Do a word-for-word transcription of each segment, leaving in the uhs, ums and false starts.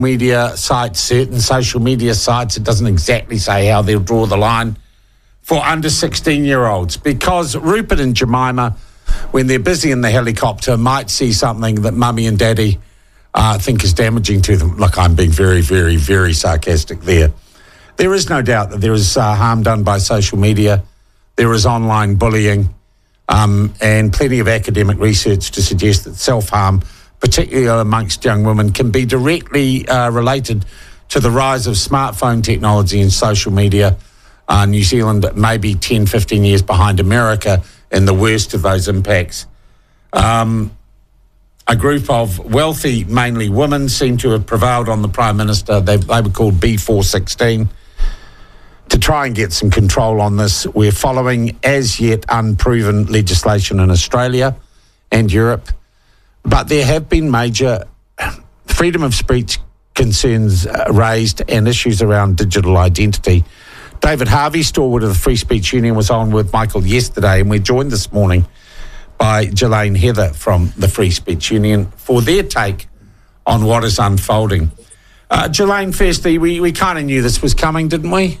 media sites, certain social media sites, it doesn't exactly say how they'll draw the line for under sixteen-year-olds, because Rupert and Jemima, when they're busy in the helicopter, might see something that mummy and daddy uh, think is damaging to them. Look, I'm being very, very, very sarcastic there. There is no doubt that there is uh, harm done by social media. There is online bullying um, and plenty of academic research to suggest that self-harm, particularly amongst young women, can be directly uh, related to the rise of smartphone technology and social media. Uh, New Zealand maybe ten, fifteen years behind America in the worst of those impacts. Um, a group of wealthy, mainly women, seem to have prevailed on the Prime Minister. They, they were called B four sixteen. To try and get some control on this, we're following as yet unproven legislation in Australia and Europe. But there have been major freedom of speech concerns uh, raised and issues around digital identity. David Harvey, stalwart of the Free Speech Union, was on with Michael yesterday, and we're joined this morning by Jelaine Heather from the Free Speech Union for their take on what is unfolding. Uh, Jelaine, firstly, we, we kind of knew this was coming, didn't we?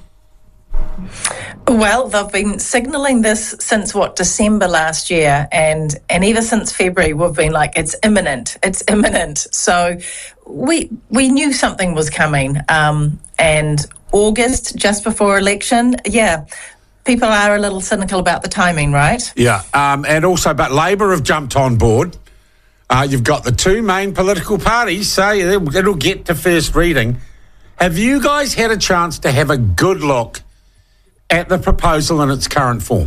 Well, they've been signalling this since, what, December last year, and, and ever since February we've been like, it's imminent, it's imminent. So we we knew something was coming, um, and August, just before election, yeah, people are a little cynical about the timing, right? Yeah, um, and also, but Labor have jumped on board. Uh, you've got the two main political parties say it'll, it'll get to first reading. Have you guys had a chance to have a good look at the proposal in its current form?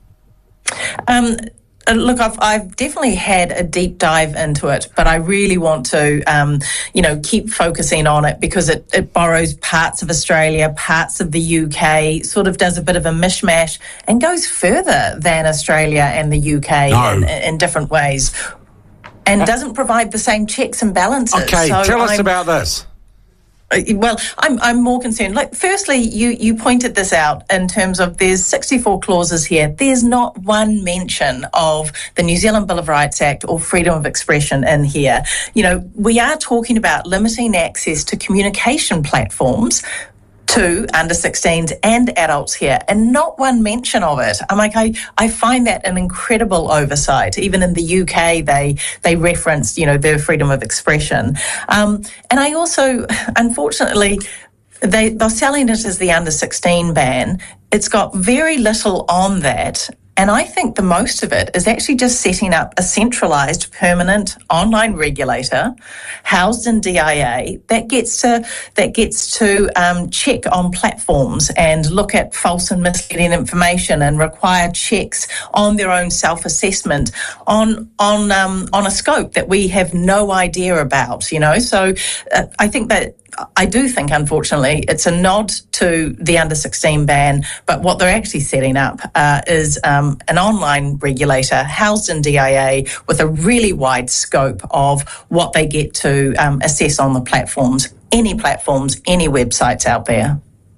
Um, look, I've, I've definitely had a deep dive into it, but I really want to, um, you know, keep focusing on it because it, it borrows parts of Australia, parts of the U K, sort of does a bit of a mishmash and goes further than Australia and the U K no. in, in different ways, and uh, doesn't provide the same checks and balances. Okay, so tell us I'm, about this. Well, I'm I'm more concerned. Like, firstly, you, you pointed this out in terms of there's sixty-four clauses here. There's not one mention of the New Zealand Bill of Rights Act or freedom of expression in here. You know, we are talking about limiting access to communication platforms to under sixteens and adults here, and not one mention of it. I'm like, I, I find that an incredible oversight. Even in the U K, they they referenced, you know, their freedom of expression. Um, and I also, unfortunately, they, they're selling it as the under sixteen ban. It's got very little on that. And I think the most of it is actually just setting up a centralised permanent online regulator housed in D I A that gets to that gets to um, check on platforms and look at false and misleading information and require checks on their own self-assessment on on um, on a scope that we have no idea about. You know, so uh, I think that. I do think, unfortunately, it's a nod to the under sixteen ban, but what they're actually setting up uh, is um, an online regulator housed in D I A with a really wide scope of what they get to um, assess on the platforms, any platforms, any websites out there.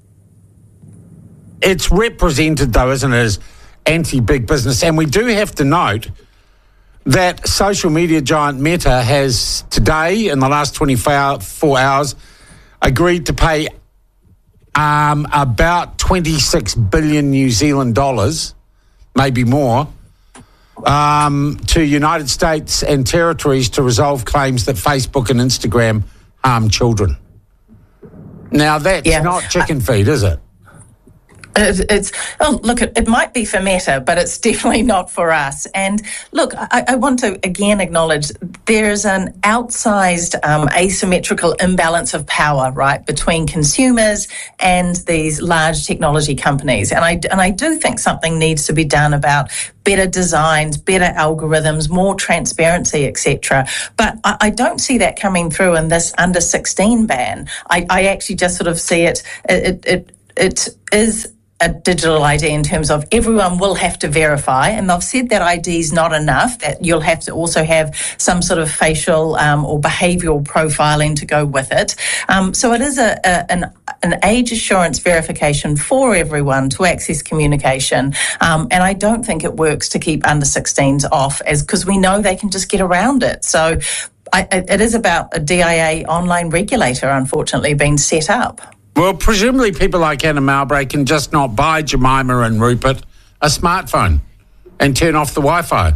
It's represented, though, isn't it, as anti-big business, and we do have to note that social media giant Meta has today, in the last twenty-four hours, agreed to pay um, about twenty-six billion New Zealand dollars, maybe more, um, to United States and territories to resolve claims that Facebook and Instagram harm children. Now, that's yeah. not chicken feed, is it? It's oh look, it, it might be for Meta, but it's definitely not for us. And look, I, I want to again acknowledge there's an outsized um, asymmetrical imbalance of power, right, between consumers and these large technology companies. And I and I do think something needs to be done about better designs, better algorithms, more transparency, et cetera. But I, I don't see that coming through in this under sixteen ban. I, I actually just sort of see it. It it it is a digital I D in terms of everyone will have to verify, and they've said that I D is not enough, that you'll have to also have some sort of facial um, or behavioural profiling to go with it. Um, so it is a, a an, an age assurance verification for everyone to access communication, um, and I don't think it works to keep under sixteens off, as because we know they can just get around it. So I, it is about a D I A online regulator, unfortunately, being set up. Well, presumably people like Anna Mowbray can just not buy Jemima and Rupert a smartphone and turn off the Wi-Fi.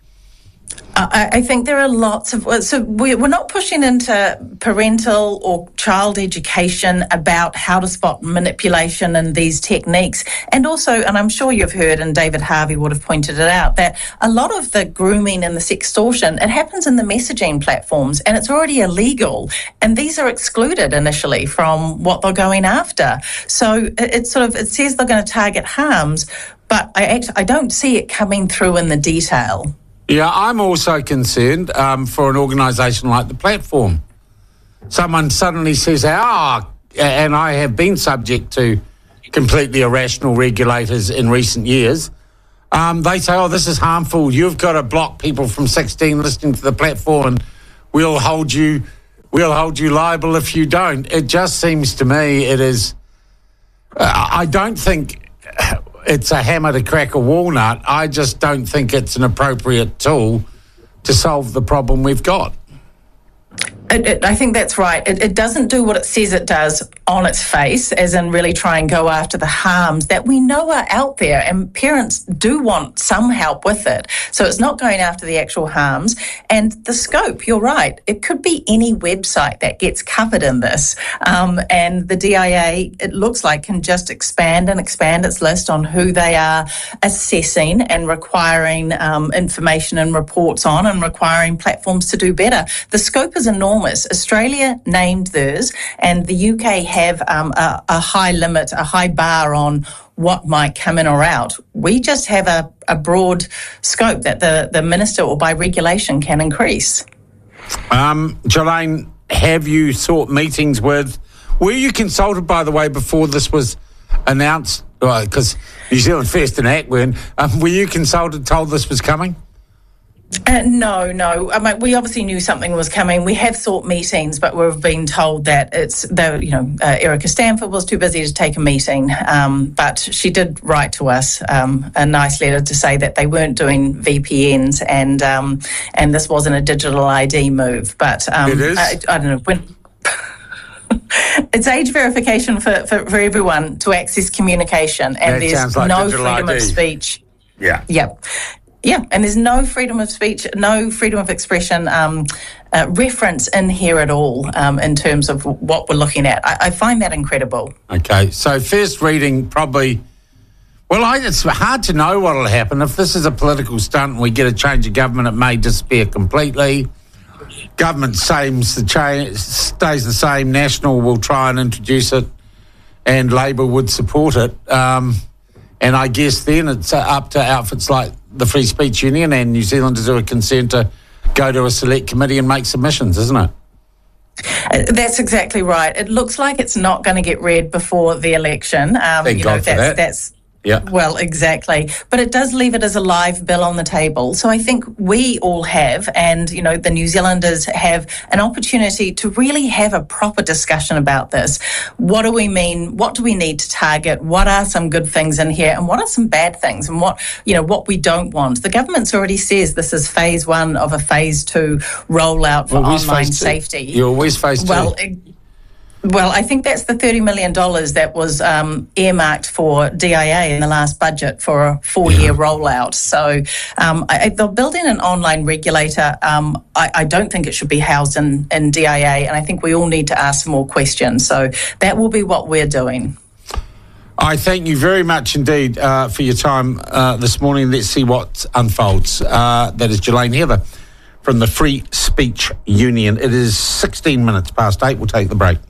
I, I think there are lots of... So we're not pushing into parental or child education about how to spot manipulation and these techniques. And also, and I'm sure you've heard, and David Harvey would have pointed it out, that a lot of the grooming and the sextortion, it happens in the messaging platforms and it's already illegal. And these are excluded initially from what they're going after. So it, it's sort of, it says they're going to target harms, but I actually, I don't see it coming through in the detail. Yeah, I'm also concerned um, for an organisation like the Platform. Someone suddenly says, ah, and I have been subject to completely irrational regulators in recent years. Um, they say, oh, this is harmful. You've got to block people from sixteen listening to the Platform, and we'll hold you, we'll hold you liable if you don't. It just seems to me it is. Uh, I don't think it's a hammer to crack a walnut. I just don't think it's an appropriate tool to solve the problem we've got. It, it, I think that's right. It, it doesn't do what it says it does on its face, as in really try and go after the harms that we know are out there, and parents do want some help with it. So it's not going after the actual harms. And the scope, you're right, it could be any website that gets covered in this. Um, and the D I A, it looks like, can just expand and expand its list on who they are assessing and requiring um, information and reports on, and requiring platforms to do better. The scope is enormous. Australia named theirs, and the U K have um, a, a high limit, a high bar on what might come in or out. We just have a, a broad scope that the, the minister, or by regulation, can increase. Um, Jolene, have you sought meetings with... Were you consulted, by the way, before this was announced? Because well, New Zealand First and Actwern, um, were you consulted, told this was coming? Uh, no, no. I mean, we obviously knew something was coming. We have sought meetings, but we've been told that it's, the, you know, uh, Erica Stanford was too busy to take a meeting. Um, but she did write to us um, a nice letter to say that they weren't doing V P Ns, and um, and this wasn't a digital I D move. But um, it is. I, I don't know when. It's age verification for, for, for everyone to access communication, and that there's like no freedom I D. of speech. Yeah. Yep. Yeah, and there's no freedom of speech, no freedom of expression um, uh, reference in here at all um, in terms of what we're looking at. I, I find that incredible. Okay, so first reading probably... Well, I, it's hard to know what will happen. If this is a political stunt and we get a change of government, it may disappear completely. Government seems the cha- stays the same. National will try and introduce it, and Labor would support it. Um, and I guess then it's up to outfits like the Free Speech Union and New Zealanders who are concerned to go to a select committee and make submissions, isn't it? Uh, that's exactly right. It looks like it's not going to get read before the election. Um, Thank you God know, for that's, that. That's Yeah. Well, exactly. But it does leave it as a live bill on the table. So I think we all have, and, you know, the New Zealanders have an opportunity to really have a proper discussion about this. What do we mean? What do we need to target? What are some good things in here? And what are some bad things? And what, you know, what we don't want? The government's already says this is phase one of a phase two rollout for well, online safety. You always phase two. Well, it, Well, I think that's the thirty million dollars that was um, earmarked for D I A in the last budget for a four-year yeah. rollout. So um, I, they're building an online regulator. Um, I, I don't think it should be housed in, in D I A, and I think we all need to ask some more questions. So that will be what we're doing. I thank you very much indeed uh, for your time uh, this morning. Let's see what unfolds. Uh, that is Jolene Heather from the Free Speech Union. It is sixteen minutes past eight. We'll take the break.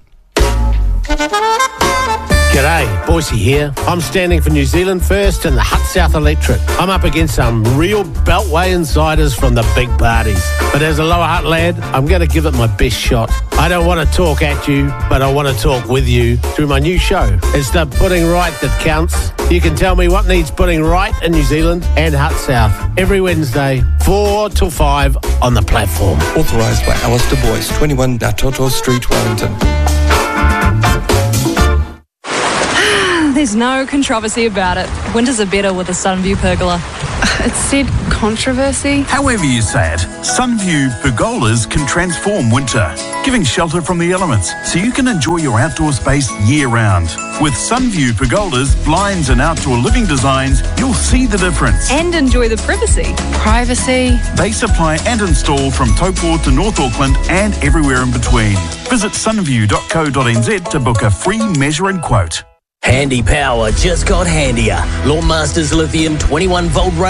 G'day, Boise here. I'm standing for New Zealand First and the Hutt South Electorate. I'm up against some real Beltway insiders from the big parties. But as a Lower Hutt lad, I'm going to give it my best shot. I don't want to talk at you, but I want to talk with you through my new show. It's the Putting Right that counts. You can tell me what needs putting right in New Zealand and Hutt South every Wednesday, four till five on the platform. Authorised by Alistair Boyce, twenty-one Datoto Street, Wellington. There's no controversy about it. Winters are better with a Sunview pergola. It said controversy. However you say it, Sunview pergolas can transform winter, giving shelter from the elements so you can enjoy your outdoor space year-round. With Sunview pergolas, blinds and outdoor living designs, you'll see the difference. And enjoy the privacy. Privacy. They supply and install from Taupo to North Auckland and everywhere in between. Visit sunview dot co dot n z to book a free measure and quote. Handy Power just got handier. Lawnmasters Lithium twenty-one volt range.